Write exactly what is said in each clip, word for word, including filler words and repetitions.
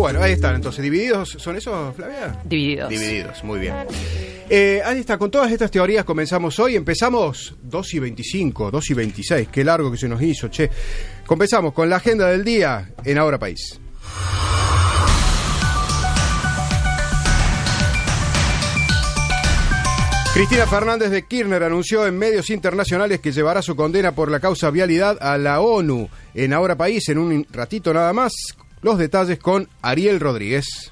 Bueno, ahí están, entonces, ¿divididos son esos, Flavia? Divididos. Divididos, muy bien. Eh, ahí está, con todas estas teorías comenzamos hoy, empezamos dos y veinticinco, dos y veintiséis, qué largo que se nos hizo, che. Comenzamos con la agenda del día en Ahora País. Cristina Fernández de Kirchner anunció en medios internacionales que llevará su condena por la causa vialidad a la ONU. En Ahora País, en un ratito nada más, los detalles con Ariel Rodríguez.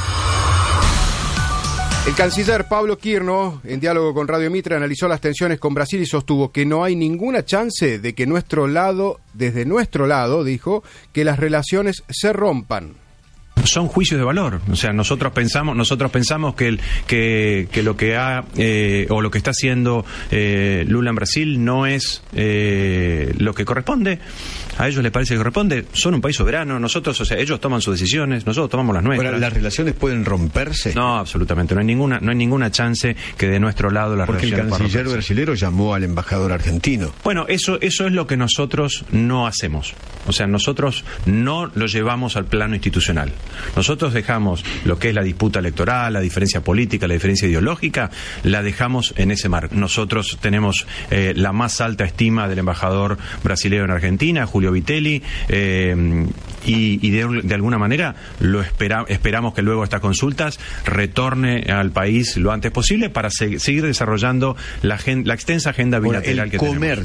El canciller Pablo Quirno, en diálogo con Radio Mitre, analizó las tensiones con Brasil y sostuvo que no hay ninguna chance de que nuestro lado, desde nuestro lado, dijo, que las relaciones se rompan. Son juicios de valor, o sea, nosotros pensamos, nosotros pensamos que el, que, que lo que ha eh, o lo que está haciendo eh, Lula en Brasil no es eh, lo que corresponde. A ellos les parece que corresponde. Son un país soberano. Nosotros, o sea, ellos toman sus decisiones, nosotros tomamos las nuestras. Bueno, ¿las relaciones pueden romperse? No, absolutamente. No hay ninguna, no hay ninguna chance que de nuestro lado las Porque relaciones. Porque el canciller brasilero llamó al embajador argentino. Bueno, eso, eso es lo que nosotros no hacemos. O sea, nosotros no lo llevamos al plano institucional. Nosotros dejamos lo que es la disputa electoral, la diferencia política, la diferencia ideológica, la dejamos en ese marco. Nosotros tenemos eh, la más alta estima del embajador brasileño en Argentina, Julio Vitelli, eh, y, y de, de alguna manera lo espera, esperamos que luego de estas consultas retorne al país lo antes posible para se, seguir desarrollando la, gen, la extensa agenda bilateral que comer. tenemos.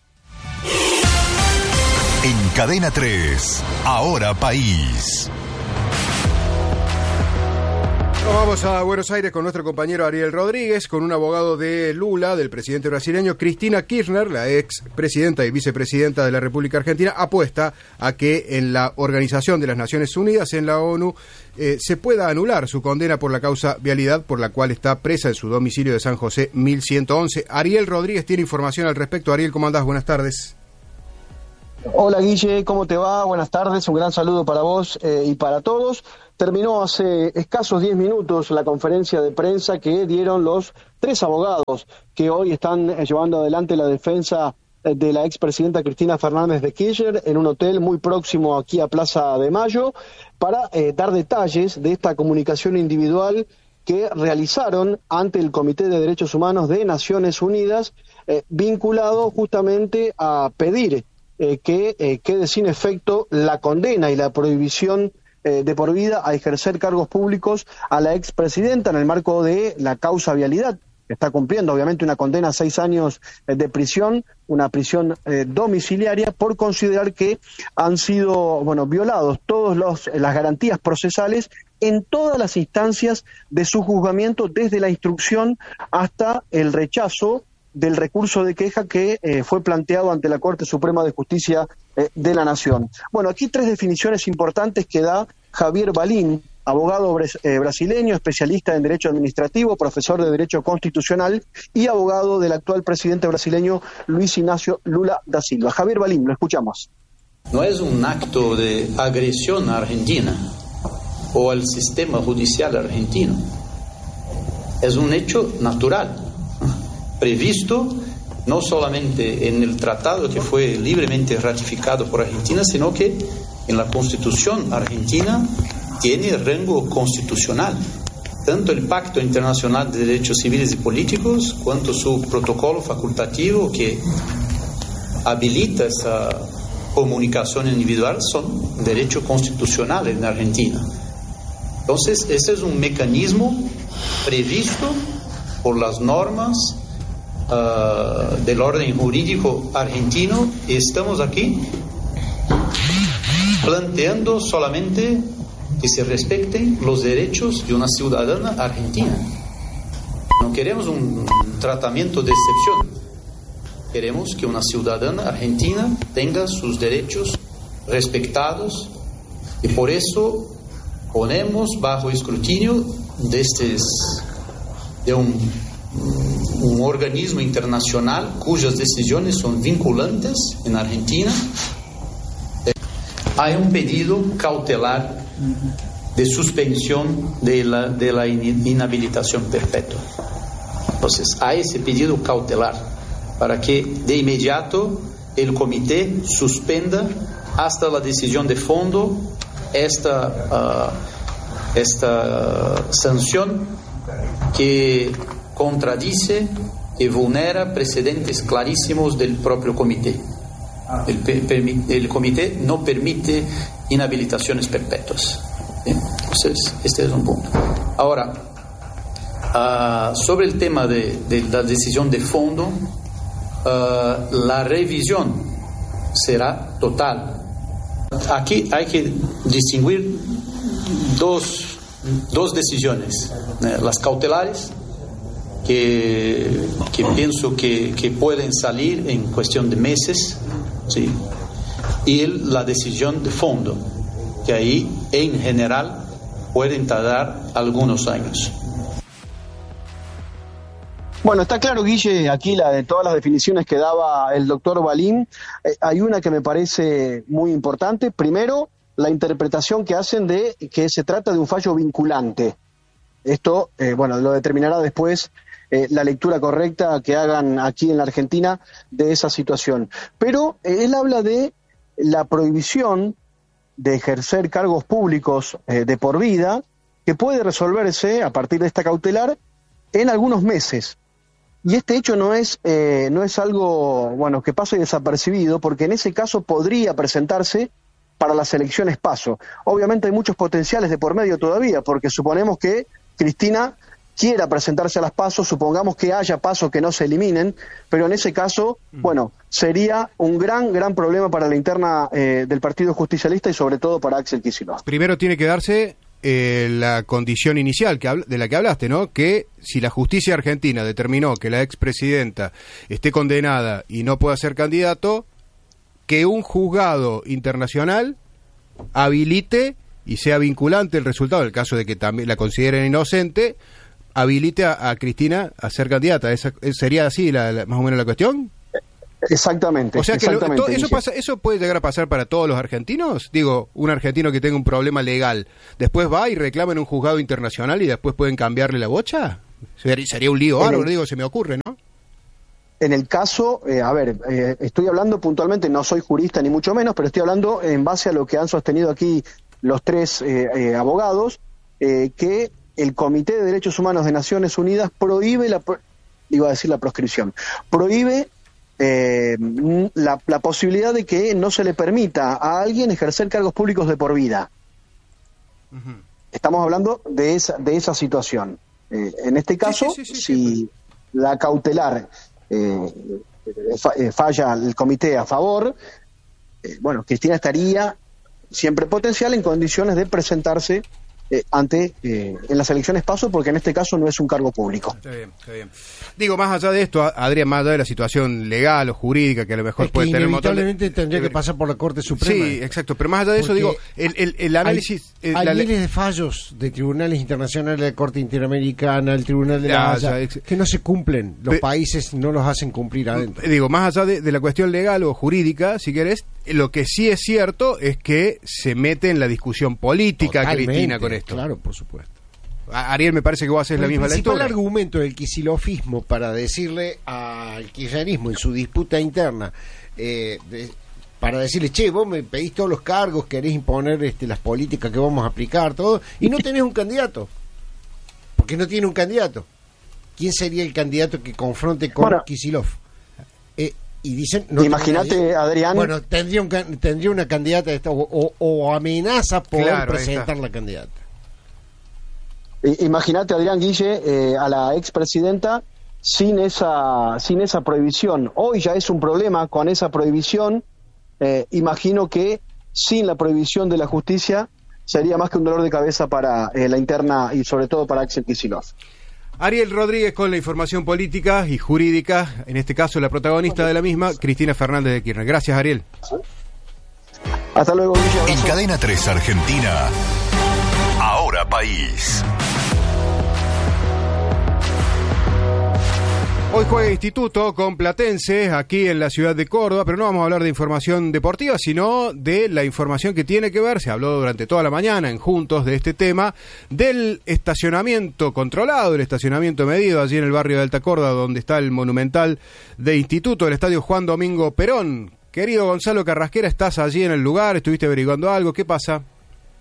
En Cadena tres, Ahora País. Nos vamos a Buenos Aires con nuestro compañero Ariel Rodríguez, con un abogado de Lula, del presidente brasileño. Cristina Kirchner, la ex presidenta y vicepresidenta de la República Argentina, apuesta a que en la Organización de las Naciones Unidas, en la ONU, eh, se pueda anular su condena por la causa vialidad, por la cual está presa en su domicilio de San José mil ciento once. Ariel Rodríguez tiene información al respecto. Ariel, ¿cómo andás? Buenas tardes. Hola Guille, ¿cómo te va? Buenas tardes, un gran saludo para vos eh, y para todos. Terminó hace escasos diez minutos la conferencia de prensa que dieron los tres abogados que hoy están eh, llevando adelante la defensa eh, de la expresidenta Cristina Fernández de Kirchner en un hotel muy próximo aquí a Plaza de Mayo para eh, dar detalles de esta comunicación individual que realizaron ante el Comité de Derechos Humanos de Naciones Unidas eh, vinculado justamente a pedir Eh, que eh, quede sin efecto la condena y la prohibición eh, de por vida a ejercer cargos públicos a la expresidenta en el marco de la causa vialidad, que está cumpliendo obviamente una condena a seis años eh, de prisión, una prisión eh, domiciliaria, por considerar que han sido bueno violados todas las garantías procesales en todas las instancias de su juzgamiento, desde la instrucción hasta el rechazo del recurso de queja que eh, fue planteado ante la Corte Suprema de Justicia eh, de la Nación. Bueno, aquí tres definiciones importantes que da Javier Balín, abogado bres, eh, brasileño, especialista en Derecho Administrativo, profesor de Derecho Constitucional y abogado del actual presidente brasileño Luis Ignacio Lula da Silva. Javier Balín, lo escuchamos. No es un acto de agresión a Argentina o al sistema judicial argentino. Es un hecho natural, previsto no solamente en el tratado que fue libremente ratificado por Argentina, sino que en la Constitución argentina tiene rango constitucional. Tanto el Pacto Internacional de Derechos Civiles y Políticos, cuanto su protocolo facultativo que habilita esa comunicación individual, son derechos constitucionales en Argentina. Entonces, ese es un mecanismo previsto por las normas Uh, del orden jurídico argentino, y estamos aquí planteando solamente que se respeten los derechos de una ciudadana argentina. No queremos un tratamiento de excepción, queremos que una ciudadana argentina tenga sus derechos respetados, y por eso ponemos bajo escrutinio de, estes, de un un organismo internacional cuyas decisiones son vinculantes en Argentina. Hay un pedido cautelar de suspensión de la, de la inhabilitación perpetua. Entonces, hay ese pedido cautelar para que de inmediato el comité suspenda hasta la decisión de fondo esta, uh, esta sanción que contradice y vulnera precedentes clarísimos del propio comité. El, el comité no permite inhabilitaciones perpetuas. ¿Bien? Entonces, este es un punto. Ahora, uh, sobre el tema de, de la decisión de fondo, uh, la revisión será total. Aquí hay que distinguir dos, dos decisiones, eh, las cautelares, que, que pienso que, que pueden salir en cuestión de meses, ¿sí? Y la decisión de fondo, que ahí en general pueden tardar algunos años. Bueno, está claro, Guille, aquí la de todas las definiciones que daba el doctor Balín, eh, hay una que me parece muy importante. Primero, la interpretación que hacen de que se trata de un fallo vinculante. Esto, eh, bueno, lo determinará después eh, la lectura correcta que hagan aquí en la Argentina de esa situación. Pero eh, él habla de la prohibición de ejercer cargos públicos eh, de por vida, que puede resolverse a partir de esta cautelar en algunos meses. Y este hecho no es eh, no es algo bueno que pase desapercibido, porque en ese caso podría presentarse para las elecciones PASO. Obviamente hay muchos potenciales de por medio todavía, porque suponemos que Cristina quiera presentarse a las PASO, supongamos que haya PASO que no se eliminen, pero en ese caso, bueno, sería un gran, gran problema para la interna eh, del Partido Justicialista y sobre todo para Axel Kicillof. Primero tiene que darse Eh, la condición inicial que habl- de la que hablaste, ¿no? Que si la justicia argentina determinó que la expresidenta esté condenada y no pueda ser candidato, que un juzgado internacional habilite y sea vinculante el resultado, en el caso de que también la consideren inocente, habilite a, a Cristina a ser candidata. ¿Esa, ¿Sería así la, la, más o menos la cuestión? Exactamente. O sea que lo, exactamente, to, eso pasa, eso puede llegar a pasar para todos los argentinos. Digo, un argentino que tenga un problema legal, después va y reclama en un juzgado internacional y después pueden cambiarle la bocha. Sería, sería un lío bárbaro, digo, se me ocurre, ¿no? En el caso, eh, a ver, eh, estoy hablando puntualmente, no soy jurista ni mucho menos, pero estoy hablando en base a lo que han sostenido aquí los tres eh, eh, abogados, eh, que el Comité de Derechos Humanos de Naciones Unidas prohíbe la, iba a decir la proscripción, prohíbe Eh, la, la posibilidad de que no se le permita a alguien ejercer cargos públicos de por vida. Uh-huh. Estamos hablando de esa, de esa situación. Eh, en este caso, sí, sí, sí, sí, si sí. la cautelar eh, fa, eh, falla el comité a favor, eh, bueno, Cristina estaría siempre potencial en condiciones de presentarse Eh, ante eh, en las elecciones PASO, porque en este caso no es un cargo público. Está bien, está bien. Digo, más allá de esto, Adrián, más allá de la situación legal o jurídica que a lo mejor es puede que tener un montón de... inevitablemente tendría que pasar por la Corte Suprema. Sí, exacto, pero más allá de eso, digo, el, el, el análisis... Hay, el, hay la miles le... de fallos de tribunales internacionales, de la Corte Interamericana, el Tribunal de la Haya, ex... que no se cumplen. Los Pe... países no los hacen cumplir adentro. Digo, más allá de, de la cuestión legal o jurídica, si querés, lo que sí es cierto es que se mete en la discusión política Totalmente, Cristina con esto. Claro, por supuesto. Ariel, me parece que vos haces la misma lectura. El principal argumento del kicilofismo para decirle al kirchnerismo en su disputa interna, eh, de, para decirle, che, vos me pedís todos los cargos, querés imponer este, las políticas que vamos a aplicar, todo, y no tenés un candidato. Porque no tiene un candidato. ¿Quién sería el candidato que confronte con bueno, Kicillof? Eh, y dicen, no imagínate, Adrián. Bueno, tendría, un, tendría una candidata de esta, o, o, o amenaza por claro, presentar la candidata. Imagínate, Adrián, Guille, eh, a la expresidenta sin esa sin esa prohibición. Hoy ya es un problema con esa prohibición. Eh, imagino que sin la prohibición de la justicia sería más que un dolor de cabeza para eh, la interna y sobre todo para Axel Kicillof. Ariel Rodríguez con la información política y jurídica, en este caso la protagonista de la misma, Cristina Fernández de Kirchner. Gracias, Ariel. Hasta luego, Guille. En Cadena tres Argentina, Ahora País. Hoy juega Instituto con Platense aquí en la ciudad de Córdoba, pero no vamos a hablar de información deportiva, sino de la información que tiene que ver, se habló durante toda la mañana en Juntos de este tema, del estacionamiento controlado, el estacionamiento medido allí en el barrio de Alta Córdoba, donde está el monumental de Instituto, el estadio Juan Domingo Perón. Querido Gonzalo Carrasquera, ¿estás allí en el lugar? ¿Estuviste averiguando algo? ¿Qué pasa?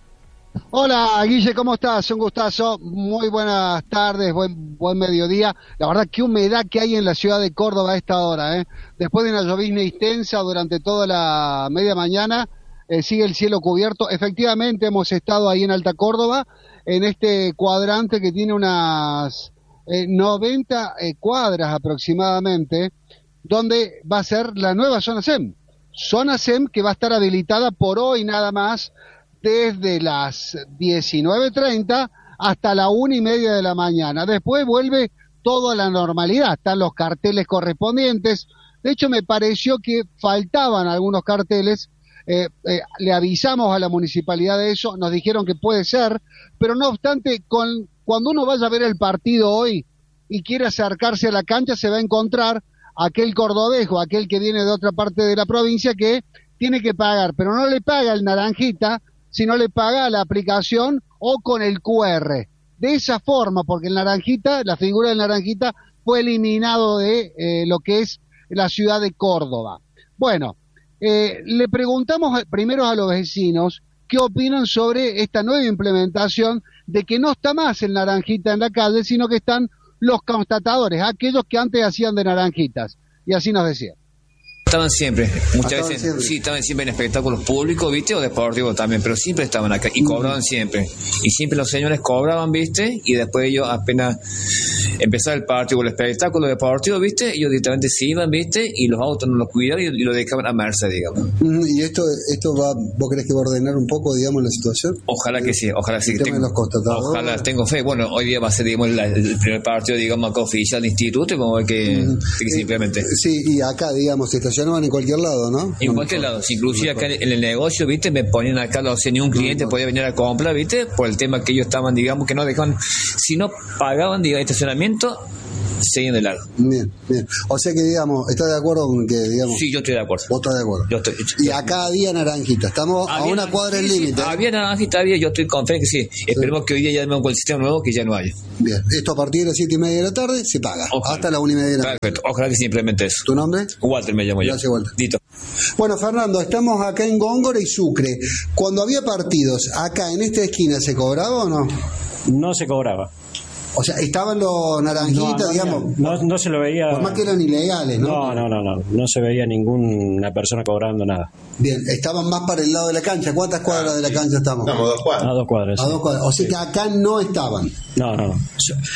Hola, Guille, ¿cómo estás? Un gustazo. Muy buenas tardes, buen buen mediodía. La verdad, qué humedad que hay en la ciudad de Córdoba a esta hora, ¿eh? Después de una llovizna extensa durante toda la media mañana, eh, sigue el cielo cubierto. Efectivamente, hemos estado ahí en Alta Córdoba, en este cuadrante que tiene unas eh, noventa eh, cuadras aproximadamente, donde va a ser la nueva zona S E M. Zona S E M que va a estar habilitada por hoy nada más, desde las diecinueve treinta hasta la una y media de la mañana. Después vuelve todo a la normalidad, están los carteles correspondientes. De hecho, me pareció que faltaban algunos carteles, eh, eh, le avisamos a la municipalidad de eso, nos dijeron que puede ser, pero no obstante, con, cuando uno vaya a ver el partido hoy y quiere acercarse a la cancha, se va a encontrar aquel cordobés o aquel que viene de otra parte de la provincia que tiene que pagar, pero no le paga el naranjita, sino le paga la aplicación o con el cu erre. De esa forma, porque el naranjita, la figura del naranjita, fue eliminado de eh, lo que es la ciudad de Córdoba. Bueno, eh, le preguntamos primero a los vecinos qué opinan sobre esta nueva implementación de que no está más el naranjita en la calle, sino que están los constatadores, aquellos que antes hacían de naranjitas. Y así nos decían. Estaban siempre, muchas Estaban veces, siempre. sí, estaban siempre en espectáculos públicos, ¿viste? O deportivos también, pero siempre estaban acá y cobraban siempre. Y siempre los señores cobraban, ¿viste? Y después ellos apenas empezaba el partido o el espectáculo deportivo, ¿viste? Ellos directamente se iban, ¿viste? Y los autos no los cuidaban y, y lo dejaban a merced, digamos. ¿Y esto esto va, vos crees que va a ordenar un poco, digamos, la situación? Ojalá que sí, ojalá que sí. El tema Tengo, de los constatadores. ojalá, tengo fe. Bueno, hoy día va a ser, digamos, la- el primer partido, digamos, acá oficial de instituto y vamos a ver que, que simplemente... Sí, y acá, digamos, se estacionaban en cualquier lado, ¿no? En cualquier lado, inclusive acá en el negocio, viste, me ponían acá, o sea, ni un cliente podía venir a comprar, viste, por el tema que ellos estaban, digamos, que no dejaban, si no pagaban, digamos, estacionamiento, seguían de largo. Bien, bien. O sea que, digamos, ¿estás de acuerdo con que, digamos... Sí, yo estoy de acuerdo. Vos estás de acuerdo. Yo estoy, Y acá había naranjita, estamos a Había- una cuadra del sí, sí, límite. había naranjita, había, yo estoy confiado que sí. Esperemos que hoy día ya vemos con el sistema nuevo que ya no haya. Bien, esto a partir de las siete y media de la tarde se paga, Ojalá. hasta la una y media de la tarde. Perfecto, ojalá que simplemente eso. ¿Tu nombre? Walter me llamo yo. Gracias, Walter. Dito. Bueno, Fernando, estamos acá en Góngora y Sucre. Cuando había partidos, acá en esta esquina, ¿se cobraba o no? No se cobraba. O sea, estaban los naranjitas, No, no, digamos, no, no se lo veía. por más que eran ilegales, ¿no? No, no, no, no, no se veía ninguna persona cobrando nada. Bien, estaban más para el lado de la cancha. ¿Cuántas cuadras de la cancha estamos? Estamos dos cuadras. A dos cuadras. A sí. dos cuadras. O sea que acá no estaban. No, no, no.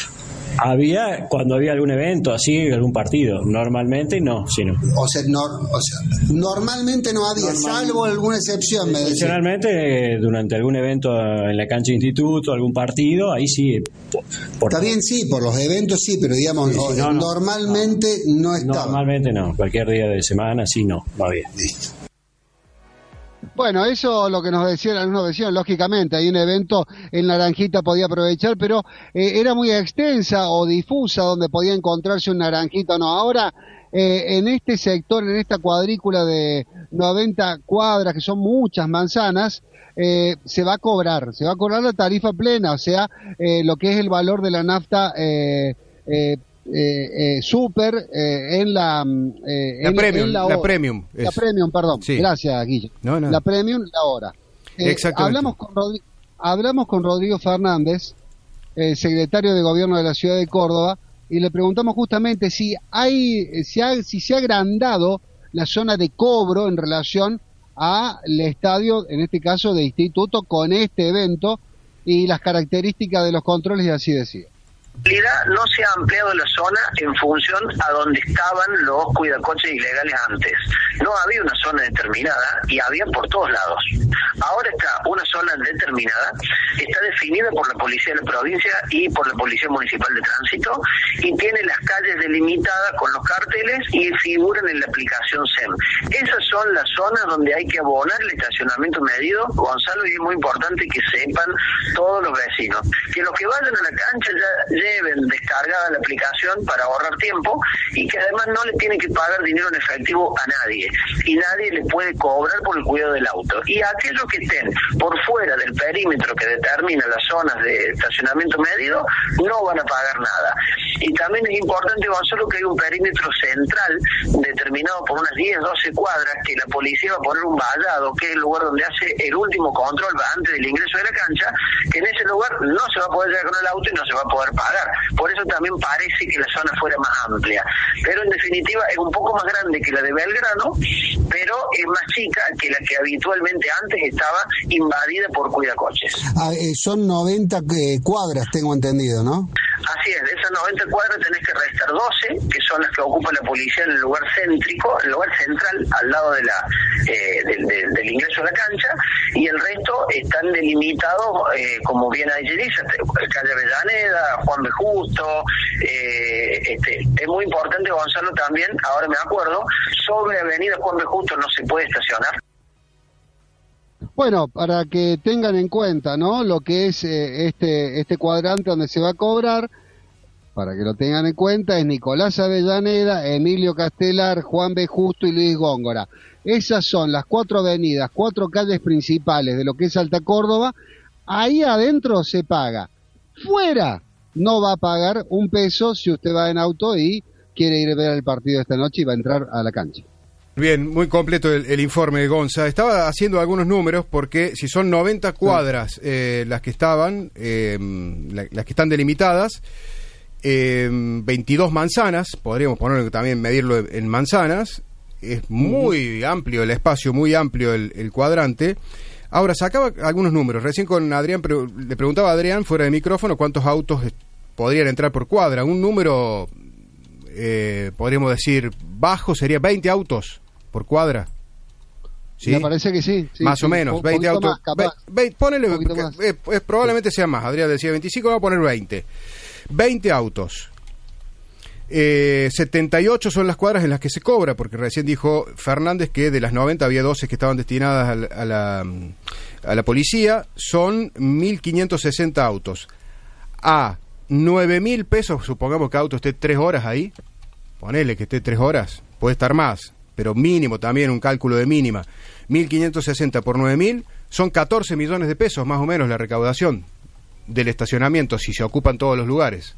Había, cuando había algún evento así, algún partido. Normalmente no, sí, no. O sea, no, o sea normalmente no había, Normal- salvo alguna excepción, me decís. Excepcionalmente, eh, durante algún evento en la cancha de instituto, algún partido, ahí sí. Por, por- Está bien, sí, por los eventos sí, pero digamos, Sí, sí, o- no, no, normalmente no, estaban. Normalmente no. Cualquier día de semana sí, no, no había. Bueno, eso lo que nos decían algunos vecinos, lógicamente, hay un evento, el Naranjita podía aprovechar, pero eh, era muy extensa o difusa donde podía encontrarse un Naranjita o no. Ahora, eh, en este sector, en esta cuadrícula de noventa cuadras, que son muchas manzanas, eh, se va a cobrar, se va a cobrar la tarifa plena, o sea, eh, lo que es el valor de la nafta eh, eh, Eh, eh, super eh, en la eh, La en, premium, en la hora. premium, la eso. premium, perdón, Sí. gracias Guille. No, no. La premium, la hora. Eh, Exactamente. hablamos con Rodri- hablamos con Rodrigo Fernández, eh, secretario de Gobierno de la Ciudad de Córdoba, y le preguntamos justamente si hay eh, si, ha- si se ha agrandado la zona de cobro en relación al estadio, en este caso de Instituto, con este evento y las características de los controles, y así decía. En realidad no se ha ampliado la zona en función a donde estaban los cuidacoches ilegales antes. No había una zona determinada y había por todos lados. Ahora está una zona determinada, está definida por la policía de la provincia y por la policía municipal de tránsito y tiene las calles delimitadas con los carteles y figuran en la aplicación S E M. Esas son las zonas donde hay que abonar el estacionamiento medido, Gonzalo, y es muy importante que sepan todos los vecinos. Que los que vayan a la cancha ya lleven descargada la aplicación para ahorrar tiempo y que además no le tienen que pagar dinero en efectivo a nadie y nadie le puede cobrar por el cuidado del auto. Y aquellos que estén por fuera del perímetro que determina las zonas de estacionamiento medido, no van a pagar nada. Y también es importante, Gonzalo, que hay un perímetro central determinado por unas diez, doce cuadras, que la policía va a poner un vallado, que es el lugar donde hace el último control antes del ingreso de la cancha, que en ese lugar no se va a poder llegar con el auto y no se va a poder pagar. Por eso también parece que la zona fuera más amplia. Pero en definitiva es un poco más grande que la de Belgrano, pero es más chica que la que habitualmente antes estaba invadida por cuidacoches. Ah, eh, son noventa eh, cuadras, tengo entendido, ¿no? Así es, de esas noventa cuadras tenés que restar doce, que son las que ocupa la policía en el lugar céntrico, el lugar central, al lado de la eh, del, del, del ingreso a la cancha, y el resto están delimitados, eh, como bien ahí dice, calle Avellaneda, Juan B. Justo, eh, este, es muy importante, Gonzalo, también, ahora me acuerdo, sobre avenida Juan B. Justo no se puede estacionar. Bueno, para que tengan en cuenta, ¿no?, lo que es eh, este este cuadrante donde se va a cobrar, para que lo tengan en cuenta, es Nicolás Avellaneda, Emilio Castelar, Juan B. Justo y Luis Góngora. Esas son las cuatro avenidas, cuatro calles principales de lo que es Alta Córdoba. Ahí adentro se paga. Fuera no va a pagar un peso si usted va en auto y quiere ir a ver el partido esta noche y va a entrar a la cancha. Bien, muy completo el, el informe de Gonza. Estaba haciendo algunos números porque si son noventa cuadras eh, las que estaban, eh, la, las que están delimitadas, eh, veintidós manzanas, podríamos ponerlo también, medirlo en manzanas, es muy uh-huh. amplio el espacio, muy amplio el, el cuadrante. Ahora, sacaba algunos números. Recién con Adrián, pre- le preguntaba a Adrián fuera de micrófono cuántos autos podrían entrar por cuadra. Un número, eh, podríamos decir, bajo sería veinte autos por cuadra. ¿Sí? Me parece que sí. sí más sí, o menos, un veinte autos. Más, capaz. veinte, ponele, más. Eh, eh, probablemente sea más. Adrián decía veinticinco, vamos a poner veinte. veinte autos. Eh, setenta y ocho son las cuadras en las que se cobra, porque recién dijo Fernández que de las noventa había doce que estaban destinadas a la, a la, a la policía. Son mil quinientos sesenta autos. A nueve mil pesos, supongamos que el auto esté tres horas ahí. Ponele que esté tres horas, puede estar más, pero mínimo también, un cálculo de mínima. mil quinientos sesenta por nueve mil son catorce millones de pesos más o menos la recaudación del estacionamiento si se ocupan todos los lugares.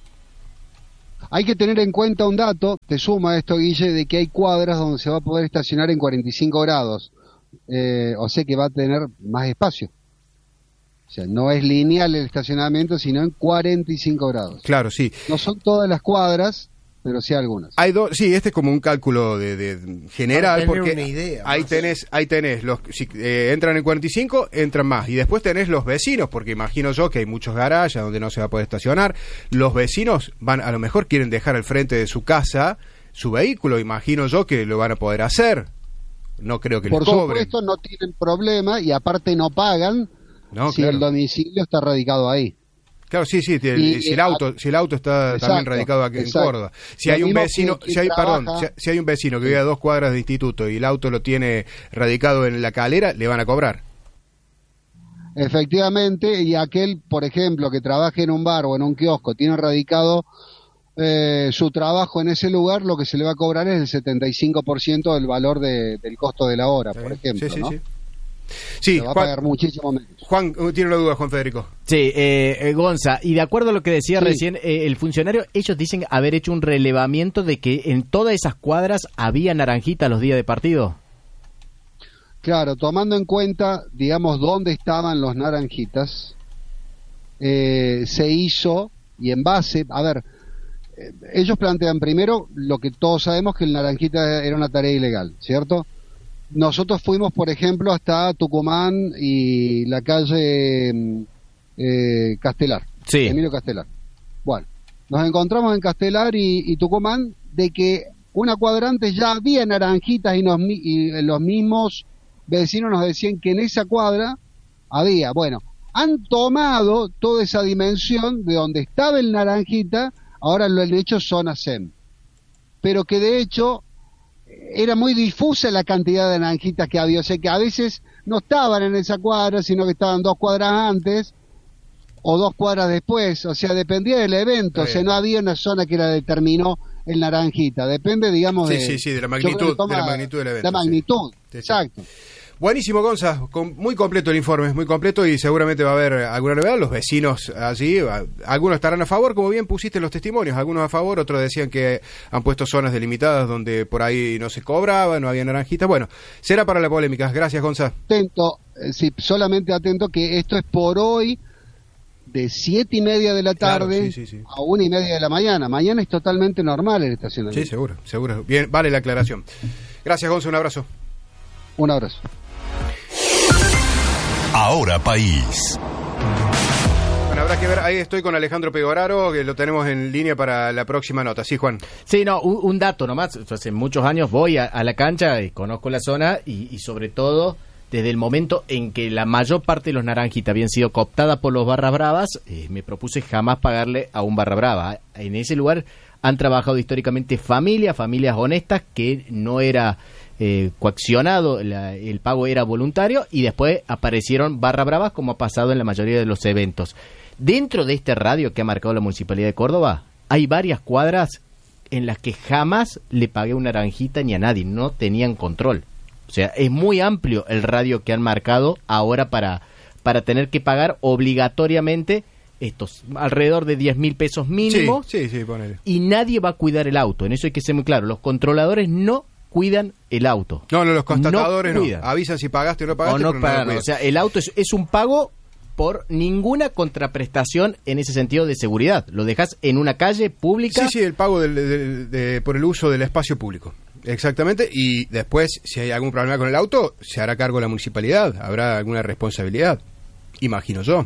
Hay que tener en cuenta un dato, te suma esto, Guille, de que hay cuadras donde se va a poder estacionar en cuarenta y cinco grados, eh, o sea que va a tener más espacio. O sea, no es lineal el estacionamiento, sino en cuarenta y cinco grados. Claro, sí. No son todas las cuadras, pero sí algunas. Hay dos, sí, este es como un cálculo de, de general, porque una idea, ahí tenés, ahí tenés los, si eh, entran en cuarenta y cinco, entran más, y después tenés los vecinos, porque imagino yo que hay muchos garajes donde no se va a poder estacionar. Los vecinos van, a lo mejor quieren dejar al frente de su casa su vehículo, imagino yo que lo van a poder hacer. No creo que les cobren. Por supuesto, no tienen problema y aparte no pagan no, si claro. el domicilio está radicado ahí. Claro, sí, sí, el, y, si el auto, si el auto está exacto, también radicado aquí exacto. en Córdoba. Si Lo hay un mismo vecino, que, que si hay, trabaja, perdón, si, si hay un vecino que vive a dos cuadras de instituto y el auto lo tiene radicado en La Calera, le van a cobrar. Efectivamente, y aquel, por ejemplo, que trabaje en un bar o en un kiosco, tiene radicado eh, su trabajo en ese lugar, lo que se le va a cobrar es el setenta y cinco por ciento del valor de, del costo de la hora, por ejemplo, sí, sí, ¿no? Sí. Sí, se va Juan, a pagar muchísimo menos. Juan, tiene una duda, Juan Federico. Sí, eh, eh, Gonza, y de acuerdo a lo que decía sí. recién eh, el funcionario, ellos dicen haber hecho un relevamiento de que en todas esas cuadras había naranjita los días de partido. Claro, tomando en cuenta, digamos, dónde estaban los naranjitas, eh, se hizo, y en base, a ver, eh, ellos plantean primero lo que todos sabemos, que el naranjita era una tarea ilegal, ¿cierto? Nosotros fuimos, por ejemplo, hasta Tucumán y la calle eh, Castelar, sí. Emilio Castelar. Bueno, nos encontramos en Castelar y, y Tucumán de que una cuadrante ya había naranjitas y, nos, y los mismos vecinos nos decían que en esa cuadra había. Bueno, han tomado toda esa dimensión de donde estaba el naranjita, ahora lo han hecho zona S E M. Pero que de hecho era muy difusa la cantidad de naranjitas que había, o sea que a veces no estaban en esa cuadra, sino que estaban dos cuadras antes o dos cuadras después, o sea, dependía del evento, o sea, no había una zona que la determinó el naranjita, depende, digamos, sí, de... Sí, sí, de la magnitud, toma, de la magnitud del evento. La magnitud, sí. Sí, sí. exacto. Buenísimo, Gonza, con, muy completo el informe, muy completo, y seguramente va a haber alguna novedad. Los vecinos allí, a, algunos estarán a favor, como bien pusiste los testimonios, algunos a favor, otros decían que han puesto zonas delimitadas donde por ahí no se cobraba, no había naranjitas. Bueno, será para la polémica. Gracias, Gonza. Atento, eh, sí, solamente atento que esto es por hoy de siete y media de la tarde, claro, sí, sí, sí, a una y media de la mañana. Mañana es totalmente normal el estacionamiento. Sí, seguro, seguro. Bien, vale la aclaración. Gracias, Gonza, un abrazo. Un abrazo. Ahora País. Bueno, habrá que ver, ahí estoy con Alejandro Pegoraro, que lo tenemos en línea para la próxima nota. Sí, Juan. Sí, no, un, un dato nomás. Hace muchos años voy a, a la cancha y conozco la zona y, y sobre todo desde el momento en que la mayor parte de los naranjitas habían sido cooptadas por los barras bravas, eh, me propuse jamás pagarle a un barra brava. En ese lugar han trabajado históricamente familias, familias honestas, que no era eh, coaccionado, la, el pago era voluntario, y después aparecieron barra bravas, como ha pasado en la mayoría de los eventos. Dentro de este radio que ha marcado la Municipalidad de Córdoba, hay varias cuadras en las que jamás le pagué una naranjita ni a nadie, no tenían control. O sea, es muy amplio el radio que han marcado ahora para, para tener que pagar obligatoriamente estos alrededor de diez mil pesos mínimo. Sí, sí, sí, ponele. Y nadie va a cuidar el auto. En eso hay que ser muy claro. Los controladores no cuidan el auto. No, no, los constatadores no. no. Avisan si pagaste o no pagaste. O no pagan. No, o sea, el auto es, es un pago por ninguna contraprestación en ese sentido de seguridad. Lo dejas en una calle pública. Sí, sí, el pago del, del, de, por el uso del espacio público. Exactamente, y después, si hay algún problema con el auto, se hará cargo la municipalidad, habrá alguna responsabilidad, imagino yo.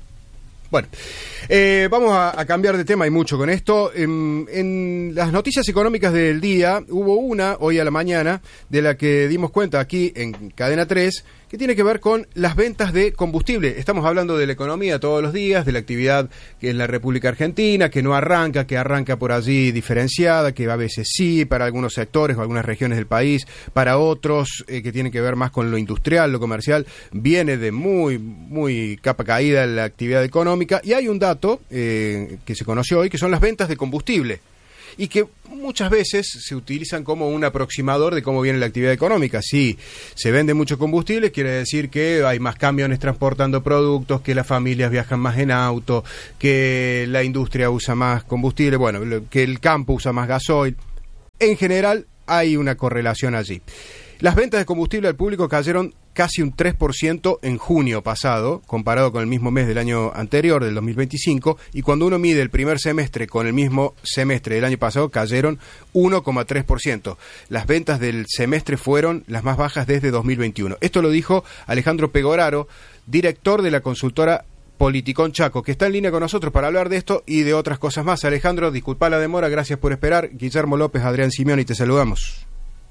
Bueno, eh, vamos a, a cambiar de tema, hay mucho con esto. En, en las noticias económicas del día, hubo una hoy a la mañana, de la que dimos cuenta aquí en Cadena tres, que tiene que ver con las ventas de combustible. Estamos hablando de la economía todos los días, de la actividad que es la República Argentina, que no arranca, que arranca por allí diferenciada, que a veces sí, para algunos sectores o algunas regiones del país, para otros eh, que tienen que ver más con lo industrial, lo comercial, viene de muy, muy capa caída la actividad económica. Y hay un dato eh, que se conoció hoy, que son las ventas de combustible, y que muchas veces se utilizan como un aproximador de cómo viene la actividad económica. Si se vende mucho combustible, quiere decir que hay más camiones transportando productos, que las familias viajan más en auto, que la industria usa más combustible, bueno, que el campo usa más gasoil. En general, hay una correlación allí. Las ventas de combustible al público cayeron casi un tres por ciento en junio pasado, comparado con el mismo mes del año anterior, del dos mil veinticinco, y cuando uno mide el primer semestre con el mismo semestre del año pasado, cayeron uno coma tres por ciento. Las ventas del semestre fueron las más bajas desde dos mil veintiuno. Esto lo dijo Alejandro Pegoraro, director de la consultora Politicón Chaco, que está en línea con nosotros para hablar de esto y de otras cosas más. Alejandro, disculpa la demora, gracias por esperar. Guillermo López, Adrián Simeoni, te saludamos.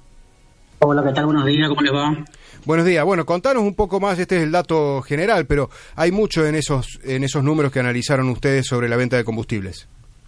Hola, ¿qué tal? Buenos días, ¿cómo les va? Buenos días. Bueno, contanos un poco más, este es el dato general, pero hay mucho en esos en esos números que analizaron ustedes sobre la venta de combustibles.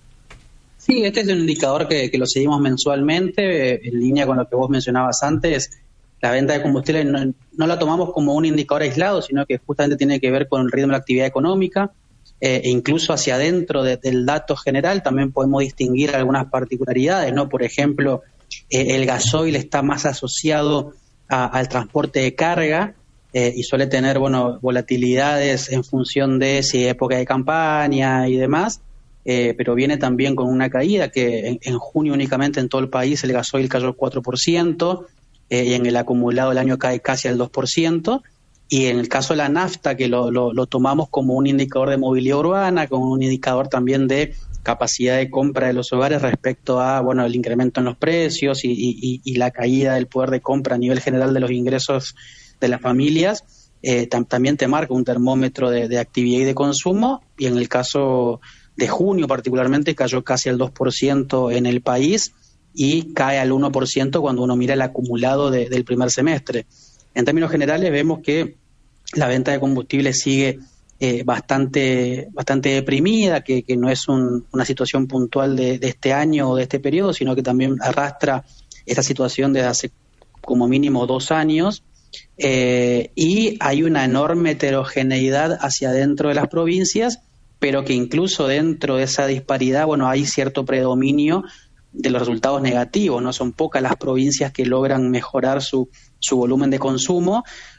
Sí, este es un indicador que, que lo seguimos mensualmente, en línea con lo que vos mencionabas antes. La venta de combustible no, no la tomamos como un indicador aislado, sino que justamente tiene que ver con el ritmo de la actividad económica, eh, e incluso hacia adentro de, del dato general también podemos distinguir algunas particularidades, ¿no? Por ejemplo, eh, el gasoil está más asociado a, al transporte de carga eh, y suele tener, bueno, volatilidades en función de si hay época de campaña y demás, eh, pero viene también con una caída que en, en junio únicamente en todo el país el gasoil cayó cuatro por ciento, eh, y en el acumulado del año cae casi al dos por ciento. Y en el caso de la nafta, que lo, lo, lo tomamos como un indicador de movilidad urbana, como un indicador también de capacidad de compra de los hogares respecto a, bueno, el incremento en los precios y, y, y la caída del poder de compra a nivel general de los ingresos de las familias, eh, tam, también te marca un termómetro de, de actividad y de consumo, y en el caso de junio particularmente cayó casi al dos por ciento en el país y cae al uno por ciento cuando uno mira el acumulado de, del primer semestre. En términos generales vemos que la venta de combustible sigue eh, bastante bastante deprimida, que, que no es un, una situación puntual de, de este año o de este periodo, sino que también arrastra esta situación desde hace como mínimo dos años, eh, y hay una enorme heterogeneidad hacia adentro de las provincias, pero que incluso dentro de esa disparidad, bueno, hay cierto predominio de los resultados negativos, no son pocas las provincias que logran mejorar su, su volumen de consumo,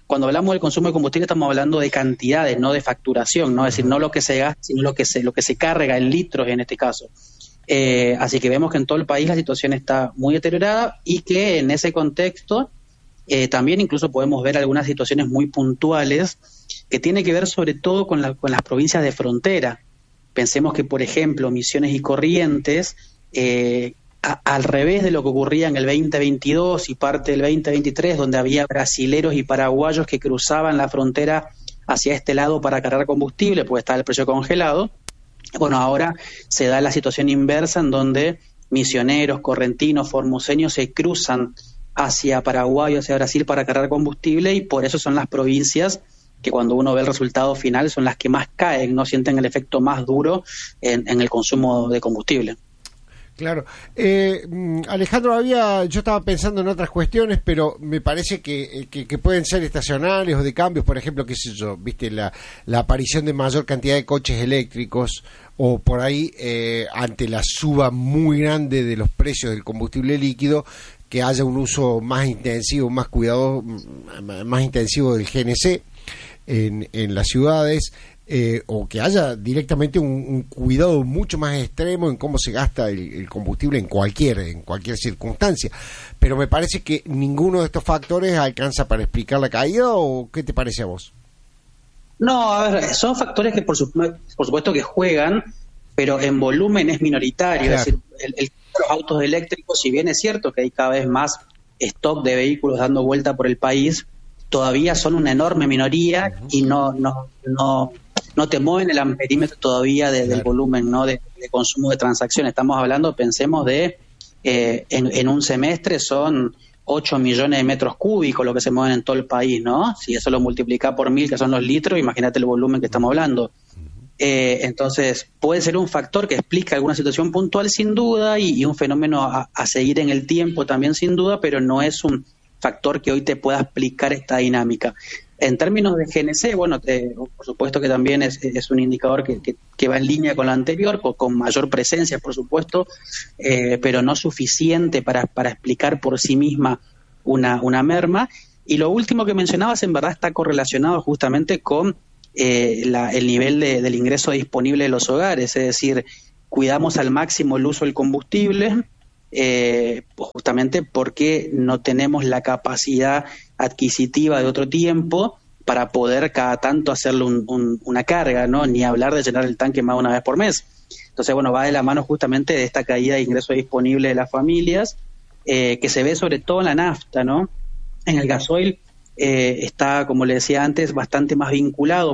cuando hablamos del consumo de combustible estamos hablando de cantidades, no de facturación, ¿no? Es decir, no lo que se gasta, sino lo que se, lo que se carga en litros en este caso. Eh, así que vemos que en todo el país la situación está muy deteriorada y que en ese contexto eh, también incluso podemos ver algunas situaciones muy puntuales que tienen que ver sobre todo con, la, con las provincias de frontera. Pensemos que, por ejemplo, Misiones y Corrientes, eh, a, al revés de lo que ocurría en el veinte veintidós y parte del veinte veintitrés, donde había brasileros y paraguayos que cruzaban la frontera hacia este lado para cargar combustible, pues está el precio congelado. Bueno, ahora se da la situación inversa en donde misioneros, correntinos, formoseños se cruzan hacia Paraguay o hacia Brasil para cargar combustible y por eso son las provincias que cuando uno ve el resultado final son las que más caen, no sienten el efecto más duro en, en el consumo de combustible. Claro. Eh, Alejandro, había, yo estaba pensando en otras cuestiones, pero me parece que, que, que pueden ser estacionales o de cambios, por ejemplo, qué sé yo, viste, la, la aparición de mayor cantidad de coches eléctricos o por ahí, eh, ante la suba muy grande de los precios del combustible líquido, que haya un uso más intensivo, más cuidado, más intensivo del G N C en, en las ciudades. Eh, o que haya directamente un, un cuidado mucho más extremo en cómo se gasta el, el combustible en cualquier en cualquier circunstancia, pero me parece que ninguno de estos factores alcanza para explicar la caída. ¿O qué te parece a vos? No, a ver, son factores que por, su, por supuesto que juegan, pero en volumen es minoritario. Claro. Es decir, el, el, los autos eléctricos, si bien es cierto que hay cada vez más stock de vehículos dando vuelta por el país, todavía son una enorme minoría. Uh-huh. Y no no no no te mueven el amperímetro todavía de, claro. del volumen, ¿no? de, de consumo de transacciones. Estamos hablando, pensemos, de eh, en, en un semestre son ocho millones de metros cúbicos lo que se mueven en todo el país, ¿no? Si eso lo multiplica por mil, que son los litros, imagínate el volumen que estamos hablando. Eh, entonces, puede ser un factor que explica alguna situación puntual, sin duda, y, y un fenómeno a, a seguir en el tiempo también, sin duda, pero no es un factor que hoy te pueda explicar esta dinámica. En términos de G N C, bueno, te, por supuesto que también es, es un indicador que, que, que va en línea con lo anterior, con, con mayor presencia, por supuesto, eh, pero no suficiente para, para explicar por sí misma una, una merma. Y lo último que mencionabas, en verdad, está correlacionado justamente con eh, la, el nivel de, del ingreso disponible de los hogares, es decir, cuidamos al máximo el uso del combustible, Eh, justamente porque no tenemos la capacidad adquisitiva de otro tiempo para poder cada tanto hacerle un, un, una carga, ¿no? Ni hablar de llenar el tanque más de una vez por mes. Entonces, bueno, va de la mano justamente de esta caída de ingreso disponible de las familias, eh, que se ve sobre todo en la nafta, ¿no? En el gasoil eh, está, como le decía antes, bastante más vinculado